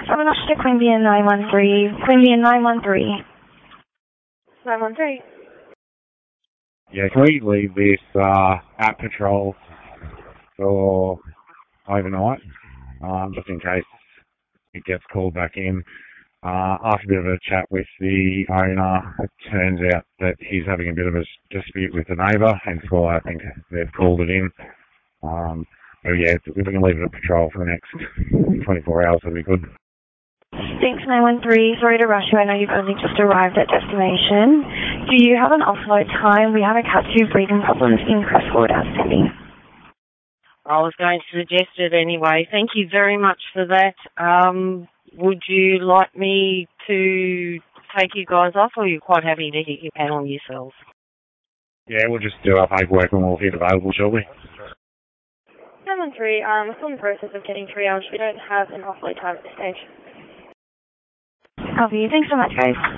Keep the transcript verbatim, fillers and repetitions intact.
seven to Queanbeyan nine one three, Queanbeyan nine one three. nine one three. Yeah, can we leave this uh, at patrol for overnight, um, just in case it gets called back in? Uh, after a bit of a chat with the owner, it turns out that he's having a bit of a dispute with the neighbour, hence why I think they've called it in. Um, but yeah, if we can leave it at patrol for the next twenty-four hours, that'd be good. Thanks, nine one three. Sorry to rush you. I know you've only just arrived at destination. Do you have an offload time? We have a cat two breathing problems in Crestwood City. I was going to suggest it anyway. Thank you very much for that. Um, would you like me to take you guys off, or are you quite happy to hit your panel yourselves? Yeah, we'll just do our paperwork when we'll hit available, shall we? nine one three, um, we're still in the process of getting triage. We don't have an offload time at this stage. Copy. Thanks so much, guys.